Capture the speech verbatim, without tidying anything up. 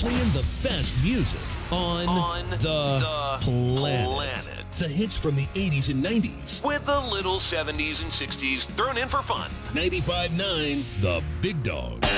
playing the best music on, On the, the planet. planet. The hits from the eighties and nineties. With a little seventies and sixties thrown in for fun. ninety-five point nine The Big Dog.